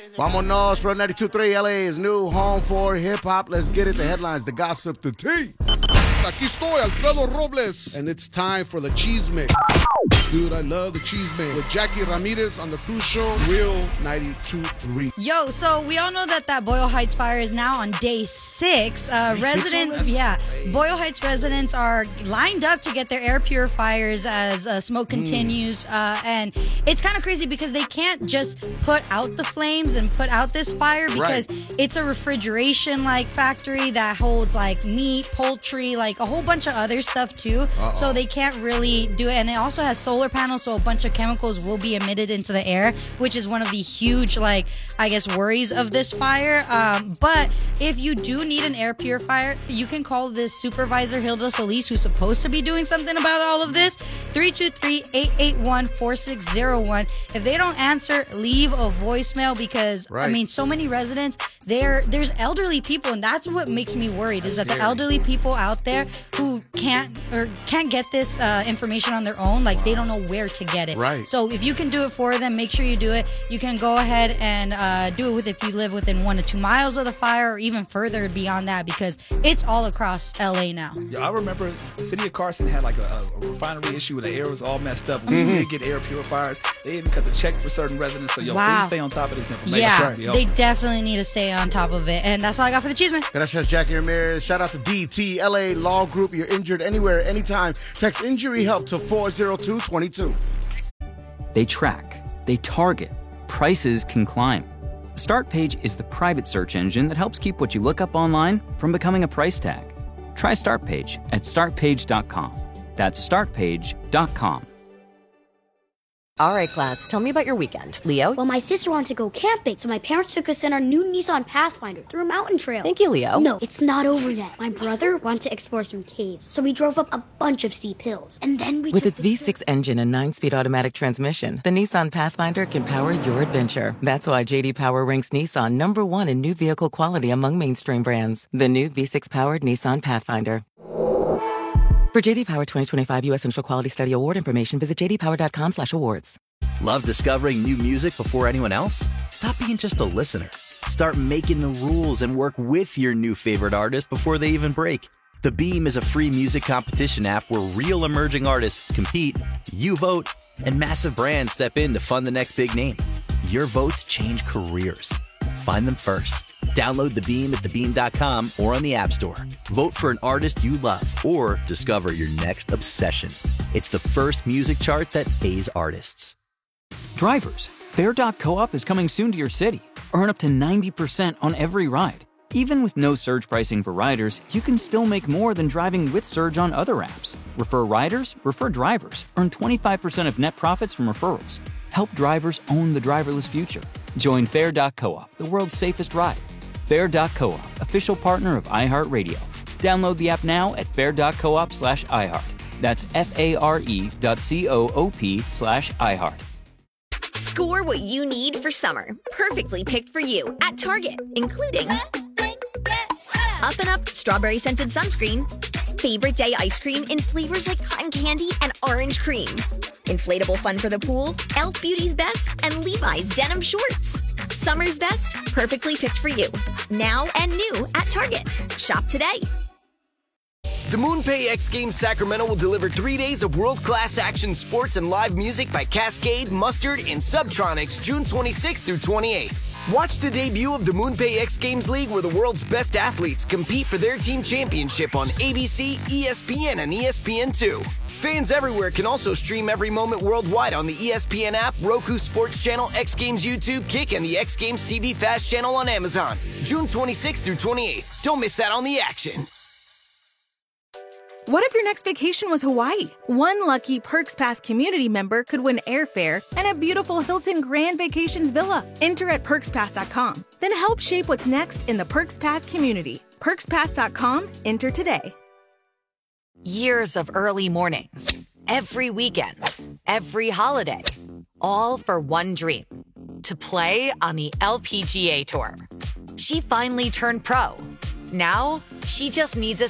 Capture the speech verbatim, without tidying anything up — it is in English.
Vámonos from ninety-two point three L A's new home for hip-hop. Let's get it. The headlines, the gossip, the tea. Aquí estoy, Alfredo Robles. And it's time for the Cheese Mix. Dude, I love the Cheese Mix. With Jackie Ramirez on the Cruise Show, Real ninety-two point three. Yo, so we all know that that Boyle Heights fire is now on day six. Uh, Day residents, six yeah, Boyle Heights residents are lined up to get their air purifiers as uh, smoke continues. Mm. Uh, and it's kind of crazy because they can't just put out the flames and put out this fire because right. it's a refrigeration-like factory that holds like meat, poultry, like a whole bunch of other stuff too. Uh-oh. So they can't really do it. And it also has solar panels, so a bunch of chemicals will be emitted into the air, which is one of the huge, like, I guess, worries of this fire. Um, but if you do need an air purifier, you can call this supervisor, Hilda Solis, who's supposed to be doing something about all of this, three two three, eight eight one, four six zero one. If they don't answer, leave a voicemail because, right. I mean, so many residents, they're, there's elderly people, and that's what makes me worried, that's is that scary. The elderly people out there who can't or can't get this uh, information on their own, like, wow. they don't know where to get it. Right. So if you can do it for them, make sure you do it. You can go ahead and uh, do it with if you live within one to two miles of the fire or even further beyond that because it's all across L A now. Yeah, I remember the city of Carson had like a, a refinery issue where the air was all messed up. We mm-hmm. did get air purifiers. They even cut the check for certain residents. So, yo, wow. please stay on top of this information. Yeah, they definitely need to stay on top of it. And that's all I got for the Cheeseman. Gracias, Jackie Ramirez. Shout out to D T L A Law Group. You're injured anywhere, anytime. Text injury help to four zero two two two. They track, they target, prices can climb. StartPage is the private search engine that helps keep what you look up online from becoming a price tag. Try StartPage at start page dot com. That's start page dot com. All right, class, tell me about your weekend. Leo? Well, my sister wanted to go camping, so my parents took us in our new Nissan Pathfinder through a mountain trail. Thank you, Leo. No, it's not over yet. My brother wanted to explore some caves, so we drove up a bunch of steep hills. And then we With its V six engine and nine-speed automatic transmission, the Nissan Pathfinder can power your adventure. That's why J D Power ranks Nissan number one in new vehicle quality among mainstream brands. The new V six-powered Nissan Pathfinder. For J D Power twenty twenty-five U S Central Quality Study Award information, visit j d power dot com slash awards. Love discovering new music before anyone else? Stop being just a listener. Start making the rules and work with your new favorite artist before they even break. The Beam is a free music competition app where real emerging artists compete, you vote, and massive brands step in to fund the next big name. Your votes change careers. Find them first. Download The Beam at the beam dot com or on the App Store. Vote for an artist you love or discover your next obsession. It's the first music chart that pays artists. Drivers, Fare dot coop is coming soon to your city. Earn up to ninety percent on every ride. Even with no surge pricing for riders, you can still make more than driving with Surge on other apps. Refer riders, refer drivers. Earn twenty-five percent of net profits from referrals. Help drivers own the driverless future. Join Fare dot coop, the world's safest ride. Fare dot coop, official partner of iHeartRadio. Download the app now at fare dot coop slash iHeart. That's F-A-R-E dot C-O-O-P slash iHeart. Score what you need for summer. Perfectly picked for you at Target, including Up and Up Strawberry Scented Sunscreen, Favorite Day Ice Cream in flavors like cotton candy and orange cream, Inflatable Fun for the Pool, e l f Beauty's Best, and Levi's Denim Shorts. Summer's best, perfectly picked for you. Now and new at Target. Shop today. The MoonPay X Games Sacramento will deliver three days of world-class action sports and live music by Cascade, Mustard, and Subtronics June twenty-sixth through twenty-eighth. Watch the debut of the MoonPay X Games League where the world's best athletes compete for their team championship on A B C, E S P N, and E S P N two. Fans everywhere can also stream every moment worldwide on the E S P N app, Roku Sports Channel, X Games YouTube, Kick, and the X Games T V Fast Channel on Amazon. June twenty-sixth through twenty-eighth. Don't miss out on the action. What if your next vacation was Hawaii? One lucky Perks Pass community member could win airfare and a beautiful Hilton Grand Vacations villa. Enter at perks pass dot com. Then help shape what's next in the Perks Pass community. perks pass dot com. Enter today. Years of early mornings, every weekend, every holiday, all for one dream, to play on the L P G A Tour. She finally turned pro. Now, she just needs a